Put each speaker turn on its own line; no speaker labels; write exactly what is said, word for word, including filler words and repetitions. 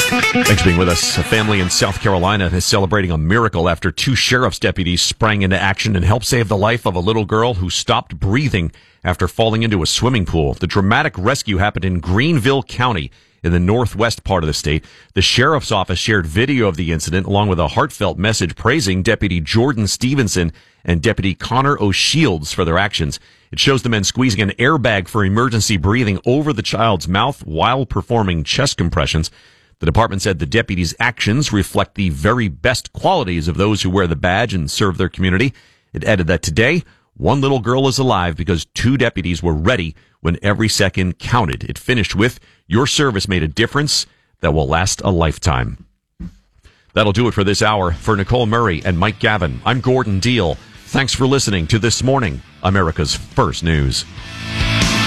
Thanks for being with us. A family in South Carolina is celebrating a miracle after two sheriff's deputies sprang into action and helped save the life of a little girl who stopped breathing after falling into a swimming pool. The dramatic rescue happened in Greenville County in the northwest part of the state. The sheriff's office shared video of the incident along with a heartfelt message praising Deputy Jordan Stevenson and Deputy Connor O'Shields for their actions. It shows the men squeezing an airbag for emergency breathing over the child's mouth while performing chest compressions. The department said the deputies' actions reflect the very best qualities of those who wear the badge and serve their community. It added that today, one little girl is alive because two deputies were ready when every second counted. It finished with, "Your service made a difference that will last a lifetime." That'll do it for this hour. For Nicole Murray and Mike Gavin, I'm Gordon Deal. Thanks for listening to This Morning, America's First News.